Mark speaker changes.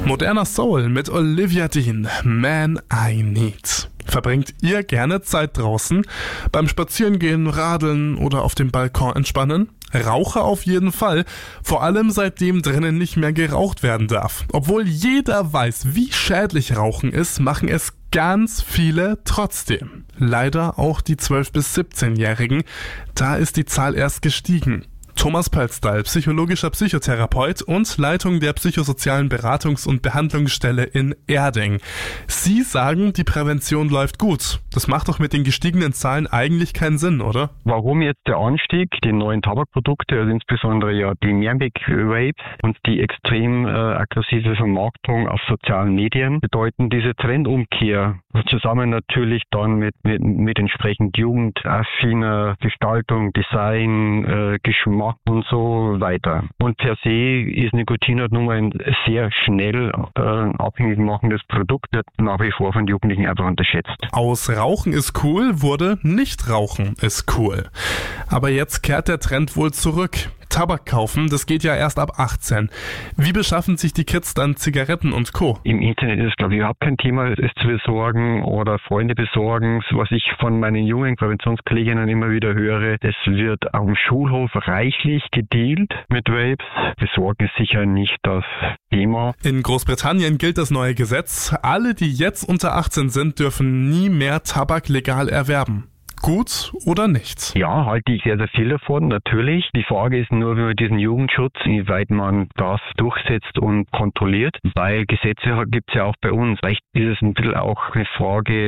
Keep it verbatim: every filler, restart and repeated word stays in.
Speaker 1: Moderner Soul mit Olivia Dean, Man I Need. Verbringt ihr gerne Zeit draußen? Beim Spazierengehen, Radeln oder auf dem Balkon entspannen? Raucher auf jeden Fall, vor allem seitdem drinnen nicht mehr geraucht werden darf. Obwohl jeder weiß, wie schädlich Rauchen ist, machen es ganz viele trotzdem. Leider auch die zwölf- bis siebzehnjährigen, da ist die Zahl erst gestiegen. Thomas Pölzdahl, psychologischer Psychotherapeut und Leitung der psychosozialen Beratungs- und Behandlungsstelle in Erding. Sie sagen, die Prävention läuft gut. Das macht doch mit den gestiegenen Zahlen eigentlich keinen Sinn, oder?
Speaker 2: Warum jetzt der Anstieg? Die neuen Tabakprodukte, also insbesondere ja die Mehrweg-Vapes und die extrem äh, aggressive Vermarktung auf sozialen Medien bedeuten diese Trendumkehr zusammen natürlich dann mit, mit, mit entsprechend jugendaffiner Gestaltung, Design, äh, Geschmack und so weiter. Und per se ist Nikotin halt nun mal ein sehr schnell äh, abhängig machendes Produkt, wird nach wie vor von Jugendlichen einfach unterschätzt.
Speaker 1: Aus Rauchen ist cool wurde Nicht-Rauchen ist cool. Aber jetzt kehrt der Trend wohl zurück. Tabak kaufen, das geht ja erst ab achtzehn. Wie beschaffen sich die Kids dann Zigaretten und Co.?
Speaker 2: Im Internet ist, glaube ich, überhaupt kein Thema, es zu besorgen oder Freunde besorgen. Was ich von meinen jungen Präventionskolleginnen immer wieder höre, es wird auf dem Schulhof reichlich gedealt mit Vapes. Besorgen ist sicher nicht das Thema.
Speaker 1: In Großbritannien gilt das neue Gesetz. Alle, die jetzt unter achtzehn sind, dürfen nie mehr Tabak legal erwerben. Gut oder nicht?
Speaker 2: Ja, halte ich sehr, sehr viel davon, natürlich. Die Frage ist nur, wie man diesen Jugendschutz, inwieweit man das durchsetzt und kontrolliert, weil Gesetze gibt es ja auch bei uns. Vielleicht ist es ein bisschen auch eine Frage